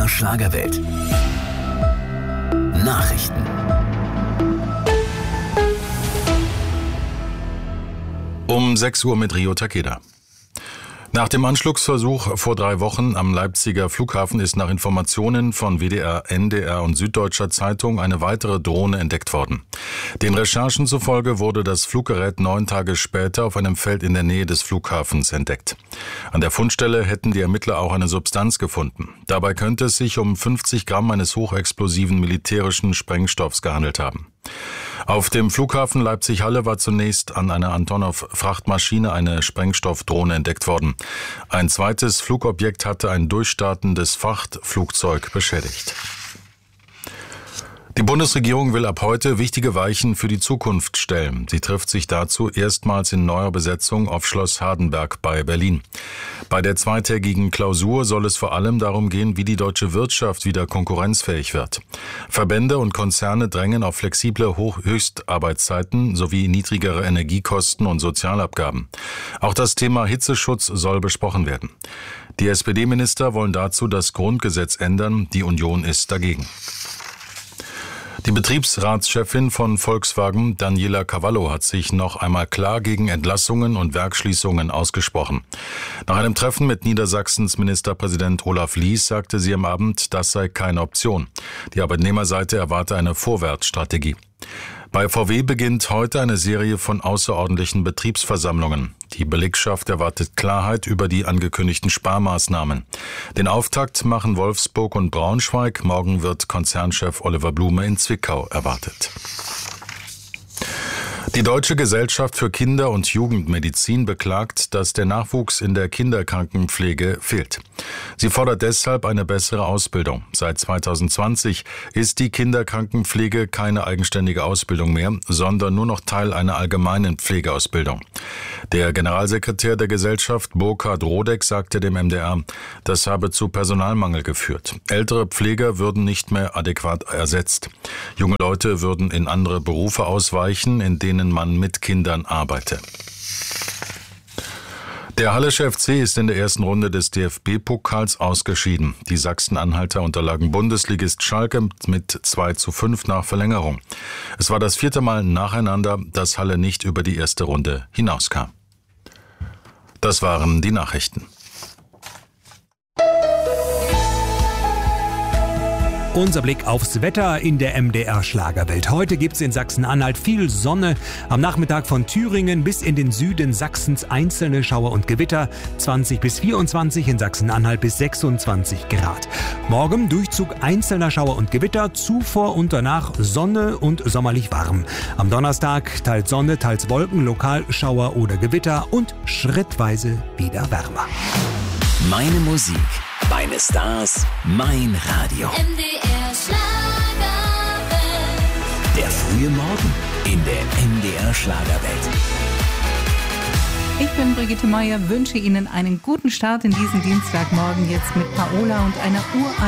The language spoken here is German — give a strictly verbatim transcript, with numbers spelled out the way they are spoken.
R Schlagerwelt. Nachrichten. Um sechs Uhr mit Rio Takeda. Nach dem Anschlugsversuch vor drei Wochen am Leipziger Flughafen ist nach Informationen von W D R, N D R und Süddeutscher Zeitung eine weitere Drohne entdeckt worden. Den Recherchen zufolge wurde das Fluggerät neun Tage später auf einem Feld in der Nähe des Flughafens entdeckt. An der Fundstelle hätten die Ermittler auch eine Substanz gefunden. Dabei könnte es sich um fünfzig Gramm eines hochexplosiven militärischen Sprengstoffs gehandelt haben. Auf dem Flughafen Leipzig-Halle war zunächst an einer Antonov-Frachtmaschine eine Sprengstoffdrohne entdeckt worden. Ein zweites Flugobjekt hatte ein durchstartendes Frachtflugzeug beschädigt. Die Bundesregierung will ab heute wichtige Weichen für die Zukunft stellen. Sie trifft sich dazu erstmals in neuer Besetzung auf Schloss Hardenberg bei Berlin. Bei der zweitägigen Klausur soll es vor allem darum gehen, wie die deutsche Wirtschaft wieder konkurrenzfähig wird. Verbände und Konzerne drängen auf flexible Hoch- Höchstarbeitszeiten sowie niedrigere Energiekosten und Sozialabgaben. Auch das Thema Hitzeschutz soll besprochen werden. Die S P D-Minister wollen dazu das Grundgesetz ändern. Die Union ist dagegen. Die Betriebsratschefin von Volkswagen, Daniela Cavallo, hat sich noch einmal klar gegen Entlassungen und Werksschließungen ausgesprochen. Nach einem Treffen mit Niedersachsens Ministerpräsident Olaf Lies sagte sie am Abend, das sei keine Option. Die Arbeitnehmerseite erwarte eine Vorwärtsstrategie. Bei V W beginnt heute eine Serie von außerordentlichen Betriebsversammlungen. Die Belegschaft erwartet Klarheit über die angekündigten Sparmaßnahmen. Den Auftakt machen Wolfsburg und Braunschweig. Morgen wird Konzernchef Oliver Blume in Zwickau erwartet. Die Deutsche Gesellschaft für Kinder- und Jugendmedizin beklagt, dass der Nachwuchs in der Kinderkrankenpflege fehlt. Sie fordert deshalb eine bessere Ausbildung. Seit zweitausendzwanzig ist die Kinderkrankenpflege keine eigenständige Ausbildung mehr, sondern nur noch Teil einer allgemeinen Pflegeausbildung. Der Generalsekretär der Gesellschaft, Burkhard Rodeck, sagte dem M D R, das habe zu Personalmangel geführt. Ältere Pfleger würden nicht mehr adäquat ersetzt. Junge Leute würden in andere Berufe ausweichen, in denen man mit Kindern arbeite. Der Hallische F C ist in der ersten Runde des D F B-Pokals ausgeschieden. Die Sachsen-Anhalter unterlagen Bundesligist Schalke mit zwei zu fünf nach Verlängerung. Es war das vierte Mal nacheinander, dass Halle nicht über die erste Runde hinauskam. Das waren die Nachrichten. Unser Blick aufs Wetter in der M D R Schlagerwelt. Heute gibt's in Sachsen-Anhalt viel Sonne. Am Nachmittag von Thüringen bis in den Süden Sachsens einzelne Schauer und Gewitter. zwanzig bis vierundzwanzig, in Sachsen-Anhalt bis sechsundzwanzig Grad. Morgen Durchzug einzelner Schauer und Gewitter, zuvor und danach Sonne und sommerlich warm. Am Donnerstag teils Sonne, teils Wolken, lokal Schauer oder Gewitter und schrittweise wieder wärmer. Meine Musik, meine Stars, mein Radio. M D R Schlagerwelt. Der frühe Morgen in der M D R Schlagerwelt. Ich bin Brigitte Meier, wünsche Ihnen einen guten Start in diesen Dienstagmorgen jetzt mit Paola und einer Uhr.